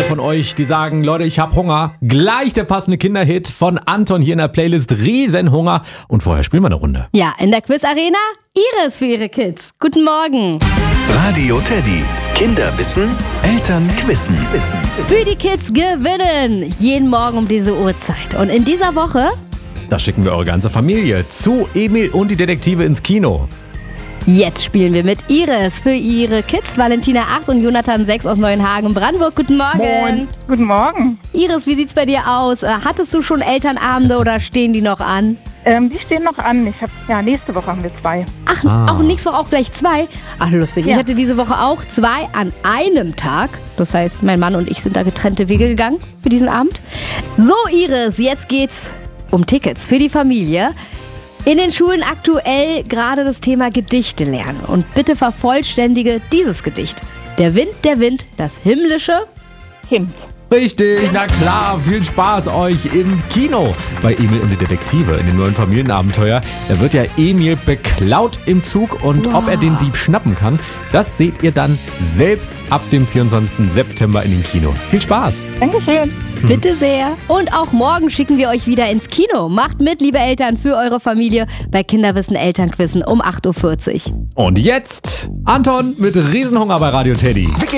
von euch, die sagen, Leute, ich hab Hunger. Gleich der passende Kinderhit von Anton hier in der Playlist Riesenhunger. Und vorher spielen wir eine Runde. Ja, in der Quiz-Arena Iris für ihre Kids. Guten Morgen. Radio Teddy. Kinder wissen, Eltern quizzen. Für die Kids gewinnen. Jeden Morgen um diese Uhrzeit. Und in dieser Woche... Da schicken wir eure ganze Familie zu Emil und die Detektive ins Kino. Jetzt spielen wir mit Iris für ihre Kids. Valentina 8 und Jonathan 6 aus Neuenhagen, Brandenburg. Guten Morgen. Moin. Guten Morgen. Iris, wie sieht's bei dir aus? Hattest du schon Elternabende oder stehen die noch an? Die stehen noch an. Nächste Woche haben wir 2. Ach, auch nächste Woche auch gleich 2? Ach, lustig. Ja. Ich hatte diese Woche auch 2 an einem Tag. Das heißt, mein Mann und ich sind da getrennte Wege gegangen für diesen Abend. So, Iris, jetzt geht's um Tickets für die Familie. In den Schulen aktuell gerade das Thema Gedichte lernen. Und bitte vervollständige dieses Gedicht. Der Wind, das himmlische... Kind. Richtig, na klar, viel Spaß euch im Kino bei Emil und die Detektive in dem neuen Familienabenteuer. Da wird ja Emil beklaut im Zug und ob er den Dieb schnappen kann, das seht ihr dann selbst ab dem 24. September in den Kinos. Viel Spaß! Dankeschön. Bitte sehr. Und auch morgen schicken wir euch wieder ins Kino. Macht mit, liebe Eltern, für eure Familie bei Kinderwissen Elternquizzen um 8.40 Uhr. Und jetzt Anton mit Riesenhunger bei Radio Teddy.